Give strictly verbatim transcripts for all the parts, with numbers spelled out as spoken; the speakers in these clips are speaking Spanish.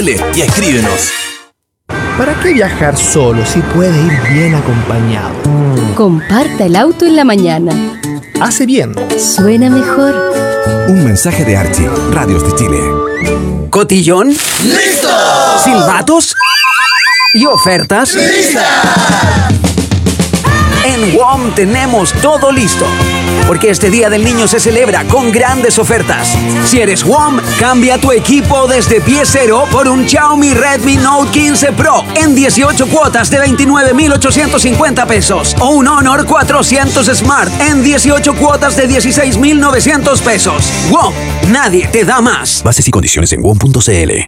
Y escríbenos. ¿Para qué viajar solo si puede ir bien acompañado? Comparta el auto en la mañana. Hace bien. Suena mejor. Un mensaje de Archie, Radios de Chile. ¿Cotillón? ¡Listo! ¿Silbatos? ¿Y ofertas? ¡Lista! En W O M tenemos todo listo, porque este Día del Niño se celebra con grandes ofertas. Si eres W O M, cambia tu equipo desde pie cero por un Xiaomi Redmi Note quince Pro en dieciocho cuotas de veintinueve mil ochocientos cincuenta pesos o un Honor cuatrocientos Smart en dieciocho cuotas de dieciséis mil novecientos pesos. W O M, nadie te da más. Bases y condiciones en W O M punto c l.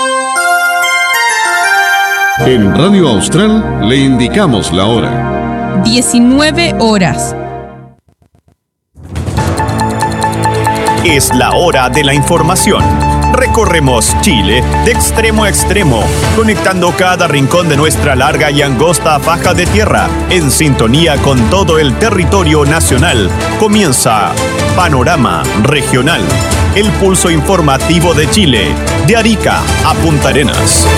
En Radio Austral le indicamos la hora. diecinueve horas. Es la hora de la información. Recorremos Chile de extremo a extremo, conectando cada rincón de nuestra larga y angosta faja de tierra, en sintonía con todo el territorio nacional. Comienza Panorama Regional, el pulso informativo de Chile, de Arica a Punta Arenas.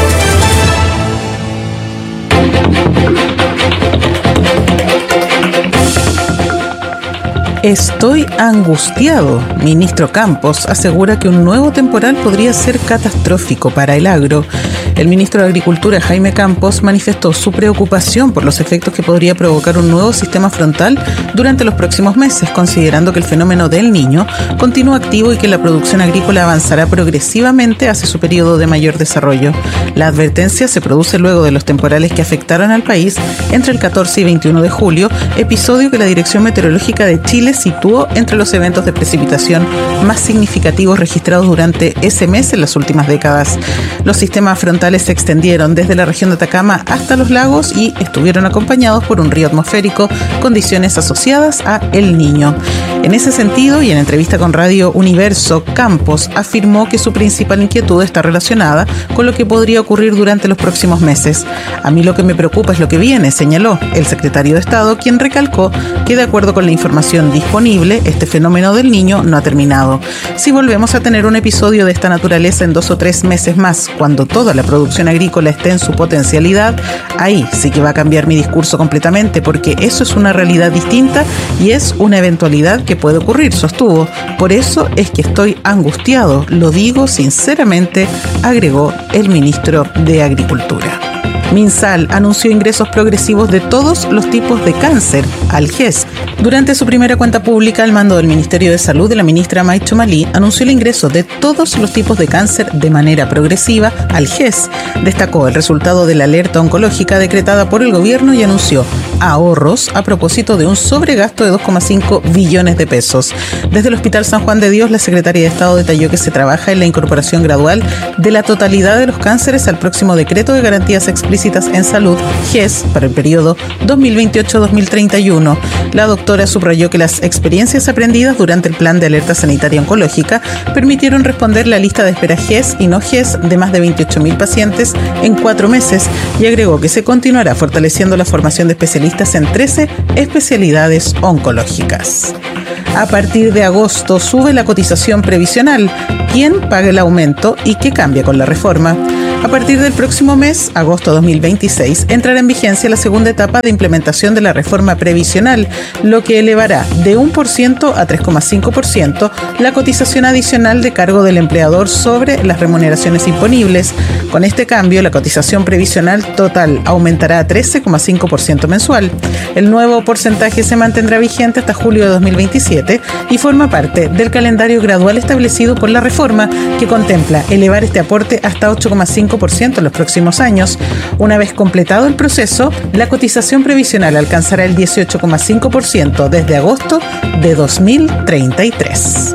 Estoy angustiado. Ministro Campos asegura que un nuevo temporal podría ser catastrófico para el agro. El ministro de Agricultura, Jaime Campos, manifestó su preocupación por los efectos que podría provocar un nuevo sistema frontal durante los próximos meses, considerando que el fenómeno del Niño continúa activo y que la producción agrícola avanzará progresivamente hacia su periodo de mayor desarrollo. La advertencia se produce luego de los temporales que afectaron al país entre el catorce y veintiuno de julio, episodio que la Dirección Meteorológica de Chile situó entre los eventos de precipitación más significativos registrados durante ese mes en las últimas décadas. Los sistemas frontales se extendieron desde la región de Atacama hasta los lagos y estuvieron acompañados por un río atmosférico, condiciones asociadas a El Niño. En ese sentido, y en entrevista con Radio Universo, Campos afirmó que su principal inquietud está relacionada con lo que podría ocurrir durante los próximos meses. A mí lo que me preocupa es lo que viene, señaló el secretario de Estado, quien recalcó que de acuerdo con la información disponible, este fenómeno del Niño no ha terminado. Si volvemos a tener un episodio de esta naturaleza en dos o tres meses más, cuando toda la producción agrícola esté en su potencialidad, ahí sí que va a cambiar mi discurso completamente, porque eso es una realidad distinta y es una eventualidad que puede ocurrir, sostuvo. Por eso es que estoy angustiado, lo digo sinceramente, agregó el ministro de Agricultura. MinSal anunció ingresos progresivos de todos los tipos de cáncer al G E S. Durante su primera cuenta pública al mando del Ministerio de Salud, la ministra Maicho Malí anunció el ingreso de todos los tipos de cáncer de manera progresiva al G E S. Destacó el resultado de la alerta oncológica decretada por el gobierno y anunció ahorros a propósito de un sobregasto de dos coma cinco billones de pesos. Desde el Hospital San Juan de Dios, la secretaria de Estado detalló que se trabaja en la incorporación gradual de la totalidad de los cánceres al próximo decreto de garantías explícitas en salud G E S para el periodo dos mil veintiocho a dos mil treinta y uno. La doctora subrayó que las experiencias aprendidas durante el plan de alerta sanitaria oncológica permitieron responder la lista de espera G E S y no G E S de más de veintiocho mil pacientes en cuatro meses y agregó que se continuará fortaleciendo la formación de especialistas en trece especialidades oncológicas. A partir de agosto sube la cotización previsional. ¿Quién paga el aumento y qué cambia con la reforma? A partir del próximo mes, agosto dos mil veintiséis, entrará en vigencia la segunda etapa de implementación de la reforma previsional, lo que elevará de un por ciento a tres coma cinco por ciento la cotización adicional de cargo del empleador sobre las remuneraciones imponibles. Con este cambio, la cotización previsional total aumentará a trece coma cinco por ciento mensual. El nuevo porcentaje se mantendrá vigente hasta julio de dos mil veintisiete y forma parte del calendario gradual establecido por la reforma, que contempla elevar este aporte hasta ocho coma cinco por ciento en los próximos años. Una vez completado el proceso, la cotización previsional alcanzará el dieciocho coma cinco por ciento desde agosto de dos mil treinta y tres.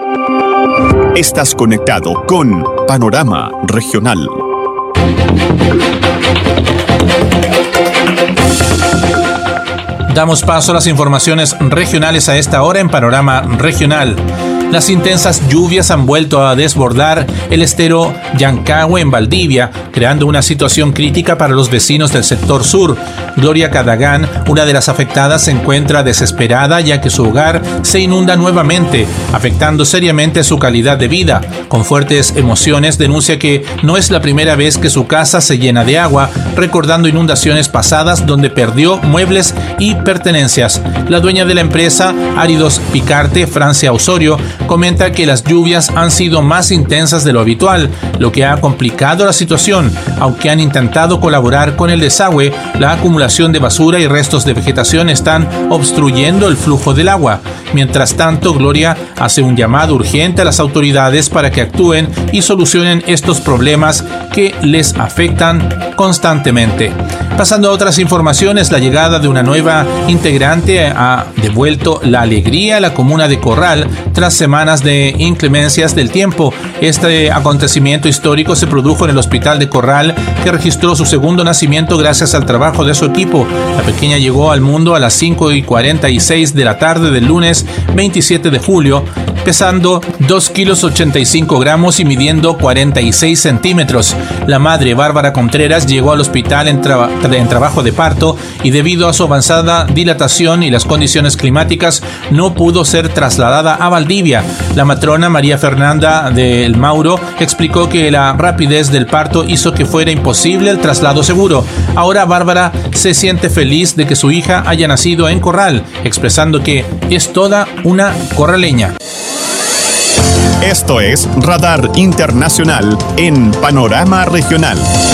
Estás conectado con Panorama Regional. Damos paso a las informaciones regionales a esta hora en Panorama Regional. Las intensas lluvias han vuelto a desbordar el estero Yancahue en Valdivia, creando una situación crítica para los vecinos del sector sur. Gloria Cadagán, una de las afectadas, se encuentra desesperada ya que su hogar se inunda nuevamente, afectando seriamente su calidad de vida. Con fuertes emociones denuncia que no es la primera vez que su casa se llena de agua, recordando inundaciones pasadas donde perdió muebles y pertenencias. La dueña de la empresa Áridos Picarte, Francia Osorio, comenta que las lluvias han sido más intensas de lo habitual, lo que ha complicado la situación. Aunque han intentado colaborar con el desagüe, la acumulación de basura y restos de vegetación están obstruyendo el flujo del agua. Mientras tanto, Gloria hace un llamado urgente a las autoridades para que actúen y solucionen estos problemas que les afectan constantemente. Pasando a otras informaciones, la llegada de una nueva integrante ha devuelto la alegría a la comuna de Corral tras semanas de inclemencias del tiempo. Este acontecimiento histórico se produjo en el hospital de Corral, que registró su segundo nacimiento gracias al trabajo de su equipo. La pequeña llegó al mundo a las cinco y cuarenta y seis de la tarde del lunes veintisiete de julio, pesando dos kilos ochenta y cinco gramos y midiendo cuarenta y seis centímetros. La madre, Bárbara Contreras, llegó al hospital en, tra- en trabajo de parto y debido a su avanzada dilatación y las condiciones climáticas no pudo ser trasladada a Valdivia. La matrona María Fernanda del Mauro explicó que la rapidez del parto hizo que fuera imposible el traslado seguro. Ahora Bárbara se siente feliz de que su hija haya nacido en Corral, expresando que es toda una corraleña. Esto es Radar Internacional en Panorama Regional.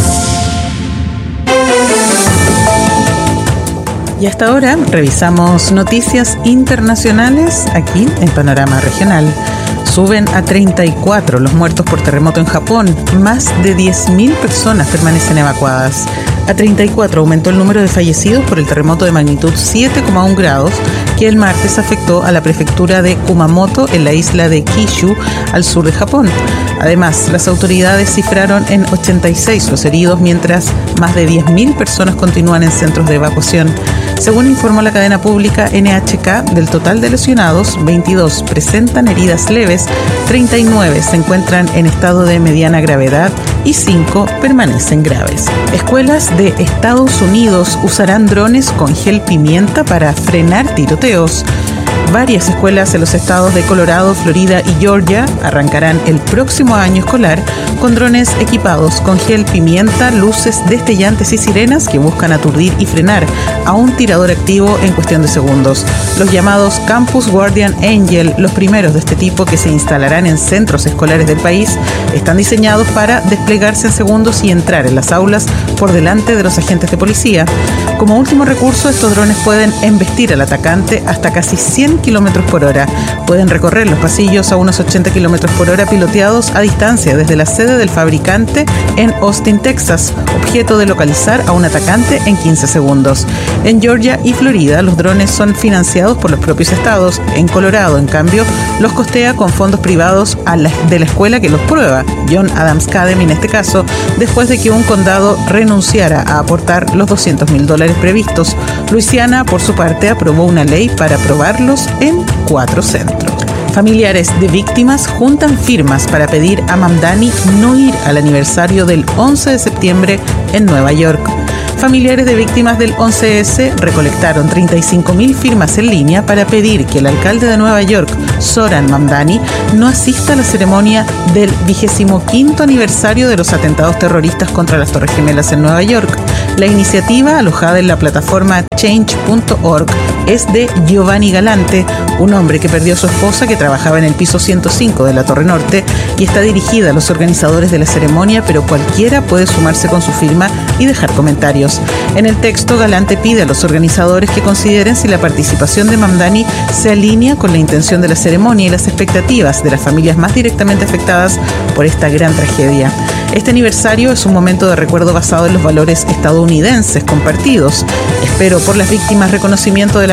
Y hasta ahora revisamos noticias internacionales aquí en Panorama Regional. Suben a treinta y cuatro los muertos por terremoto en Japón. Más de diez mil personas permanecen evacuadas. A treinta y cuatro aumentó el número de fallecidos por el terremoto de magnitud siete coma uno grados que el martes afectó a la prefectura de Kumamoto en la isla de Kyushu, al sur de Japón. Además, las autoridades cifraron en ochenta y seis los heridos, mientras más de diez mil personas continúan en centros de evacuación. Según informó la cadena pública N H K, del total de lesionados, veintidós presentan heridas leves, treinta y nueve se encuentran en estado de mediana gravedad y cinco permanecen graves. Escuelas de Estados Unidos usarán drones con gel pimienta para frenar tiroteos. Varias escuelas en los estados de Colorado, Florida y Georgia arrancarán el próximo año escolar con drones equipados con gel pimienta, luces destellantes y sirenas que buscan aturdir y frenar a un tirador activo en cuestión de segundos. Los llamados Campus Guardian Angel, los primeros de este tipo que se instalarán en centros escolares del país, están diseñados para desplegarse en segundos y entrar en las aulas por delante de los agentes de policía. Como último recurso, estos drones pueden embestir al atacante hasta casi cien kilómetros por hora. Pueden recorrer los pasillos a unos ochenta kilómetros por hora piloteados a distancia desde la sede del fabricante en Austin, Texas, objeto de localizar a un atacante en quince segundos. En Georgia y Florida, los drones son financiados por los propios estados. En Colorado, en cambio, los costea con fondos privados a la, de la escuela que los prueba, John Adams Academy en este caso, después de que un condado renunciara a aportar los doscientos mil dólares previstos. Luisiana, por su parte, aprobó una ley para aprobarlos en cuatro centros. Familiares de víctimas juntan firmas para pedir a Mamdani no ir al aniversario del once de septiembre en Nueva York. Familiares de víctimas del once ese recolectaron treinta y cinco mil firmas en línea para pedir que el alcalde de Nueva York, Zoran Mamdani, no asista a la ceremonia del vigésimo quinto aniversario de los atentados terroristas contra las Torres Gemelas en Nueva York. La iniciativa, alojada en la plataforma change punto org, es de Giovanni Galante, un hombre que perdió a su esposa que trabajaba en el piso ciento cinco de la Torre Norte, y está dirigida a los organizadores de la ceremonia, pero cualquiera puede sumarse con su firma y dejar comentarios. En el texto, Galante pide a los organizadores que consideren si la participación de Mamdani se alinea con la intención de la ceremonia y las expectativas de las familias más directamente afectadas por esta gran tragedia. Este aniversario es un momento de recuerdo basado en los valores estadounidenses compartidos. Espero por las víctimas reconocimiento de la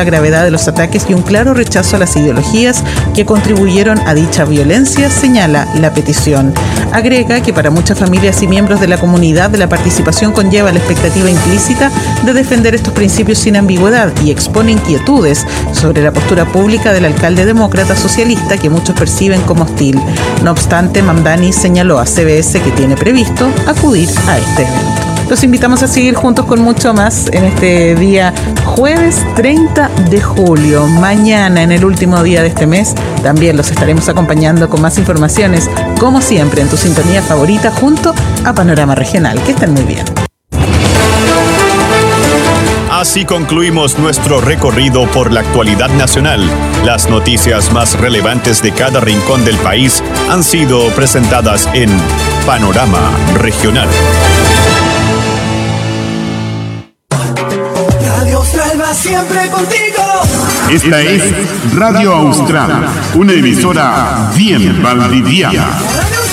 la gravedad de los ataques y un claro rechazo a las ideologías que contribuyeron a dicha violencia, señala la petición. Agrega que para muchas familias y miembros de la comunidad la participación conlleva la expectativa implícita de defender estos principios sin ambigüedad y expone inquietudes sobre la postura pública del alcalde demócrata socialista que muchos perciben como hostil. No obstante, Mamdani señaló a C B S que tiene previsto acudir a este evento. Los invitamos a seguir juntos con mucho más en este día jueves treinta de julio. Mañana, en el último día de este mes, también los estaremos acompañando con más informaciones, como siempre, en tu sintonía favorita junto a Panorama Regional. Que estén muy bien. Así concluimos nuestro recorrido por la actualidad nacional. Las noticias más relevantes de cada rincón del país han sido presentadas en Panorama Regional. Radio Austral va siempre contigo. Esta es Radio Austral, una emisora bien valdiviana.